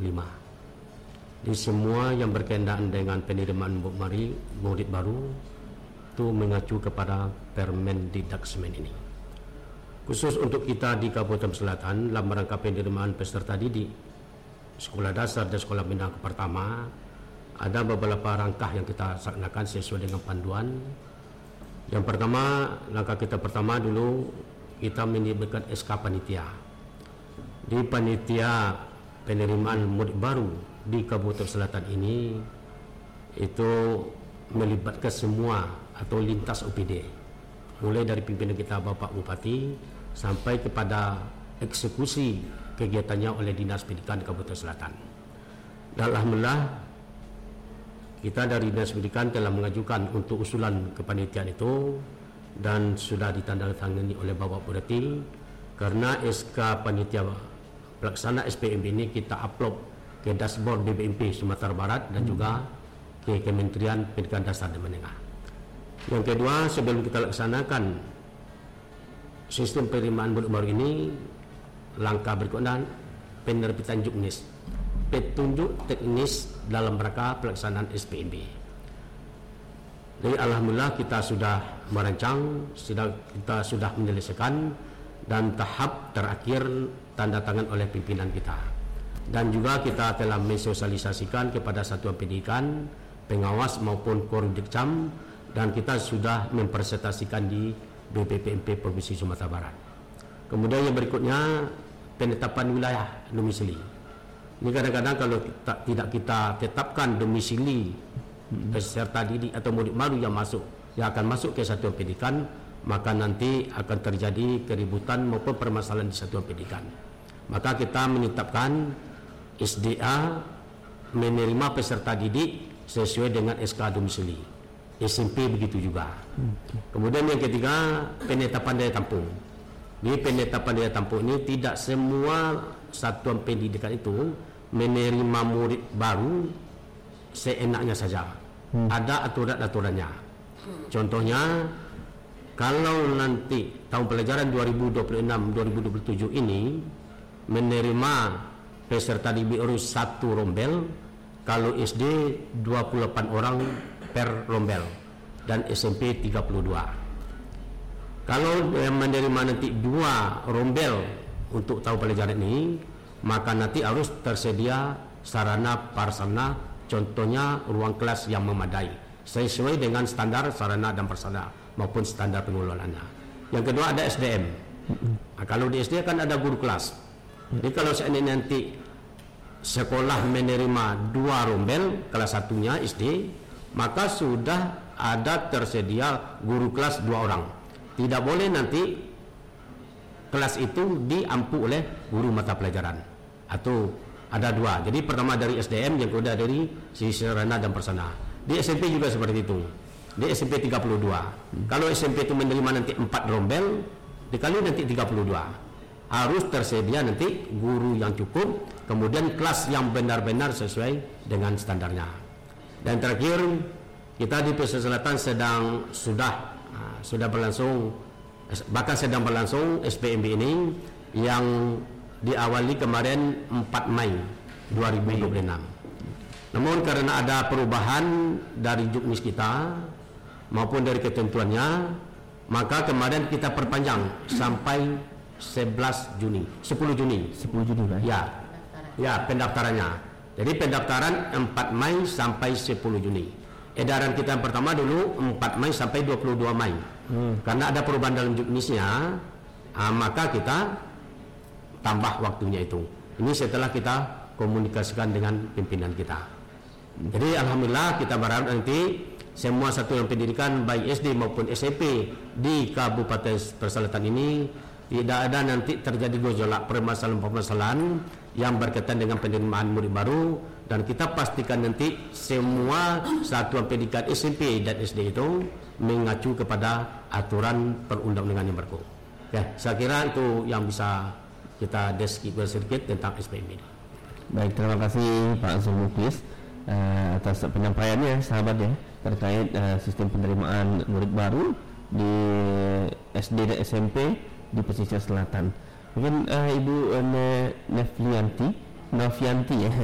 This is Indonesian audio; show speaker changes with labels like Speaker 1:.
Speaker 1: Di semua yang berkaitan dengan penerimaan murid baru itu mengacu kepada Permendikdaksmen ini. Khusus untuk kita di Kabupaten Selatan, dalam rangka penerimaan peserta didik sekolah dasar dan sekolah menengah pertama, ada beberapa langkah yang kita laksanakan sesuai dengan panduan. Yang pertama, langkah kita pertama dulu, kita menyebutkan SK panitia. Di panitia penerimaan murid baru di Kabupaten Selatan ini, itu melibatkan semua atau lintas OPD, mulai dari pimpinan kita Bapak Bupati sampai kepada eksekusi kegiatannya oleh Dinas Pendidikan Kabupaten Selatan. Dan alhamdulillah kita dari Dinas Pendidikan telah mengajukan untuk usulan kepanitiaan itu dan sudah ditandatangani oleh Bapak Bupati, karena SK panitia pelaksana SPMB ini kita upload ke dashboard BPMP Sumatera Barat dan juga ke Kementerian Pendidikan Dasar dan Menengah. Yang kedua, sebelum kita laksanakan sistem penerimaan murid baru ini, langkah berikutnya penerbitan juknis, petunjuk teknis dalam rangka pelaksanaan SPMB. Jadi alhamdulillah kita sudah merancang, kita sudah menyelesaikan, dan tahap terakhir tanda tangan oleh pimpinan kita. Dan juga kita telah mensosialisasikan kepada satuan pendidikan, pengawas maupun Koridikcam, dan kita sudah mempresentasikan di BPPMP Provinsi Sumatera Barat. Kemudian yang berikutnya penetapan wilayah domisili. Ini kadang-kadang kalau tidak kita tetapkan domisili peserta didik atau murid baru yang akan masuk ke satuan pendidikan, maka nanti akan terjadi keributan maupun permasalahan di satuan pendidikan. Maka kita menetapkan SDA menerima peserta didik sesuai dengan SK domisili. SMP begitu juga. Kemudian yang ketiga, penetapan daya tampung. Di penetapan daya tampung ini tidak semua satuan pendidikan itu menerima murid baru seenaknya saja. Ada aturan-aturannya. Contohnya, kalau nanti tahun pelajaran 2026-2027 ini menerima peserta didik baru 1 rombel, kalau SD 28 orang per rombel dan SMP 32. Kalau menerima nanti 2 rombel untuk tahun pelajaran ini, maka nanti harus tersedia sarana prasarana, contohnya ruang kelas yang memadai sesuai dengan standar sarana dan prasarana maupun standar pengelolaannya. Yang kedua ada SDM. Nah, kalau di SD kan ada guru kelas. Jadi kalau seandainya nanti sekolah menerima 2 rombel, kelas 1-nya SD, maka sudah ada tersedia guru kelas 2 orang. Tidak boleh nanti kelas itu diampu oleh guru mata pelajaran, atau ada 2. Jadi pertama dari SDM, yang kedua dari sisi sarana dan prasarana. Di SMP juga seperti itu. Di SMP 32. Kalau SMP itu menerima nanti 4 rombel, dikali nanti 32. Harus tersedia nanti guru yang cukup, kemudian kelas yang benar-benar sesuai dengan standarnya. Dan terakhir, kita di Pesisir Selatan sudah berlangsung, bahkan sedang berlangsung SPMB ini yang diawali kemarin 4 Mei 2026. Namun karena ada perubahan dari juknis kita maupun dari ketentuannya, maka kemarin kita perpanjang sampai 10 Juni. Ya, pendaftarannya. Jadi pendaftaran 4 Mei sampai 10 Juni. Edaran kita yang pertama dulu 4 Mei sampai 22 Mei. Karena ada perubahan dalam juknisnya, maka kita tambah waktunya itu. Ini setelah kita komunikasikan dengan pimpinan kita. Jadi alhamdulillah kita berharap nanti semua satuan pendidikan baik SD maupun SMP di Kabupaten Selatan ini tidak ada nanti terjadi gejolak permasalahan-permasalahan yang berkaitan dengan penerimaan murid baru, dan kita pastikan nanti semua satuan pendidikan SMP dan SD itu mengacu kepada aturan perundang-undangan yang berlaku. Oke, saya kira itu yang bisa kita diskusikan sedikit tentang SPMB ini.
Speaker 2: Baik, terima kasih Pak Zulmuklis atas penyampaiannya, sahabat ya, terkait sistem penerimaan murid baru di SD dan SMP di Pesisir Selatan. Mungkin Ibu Novianti ya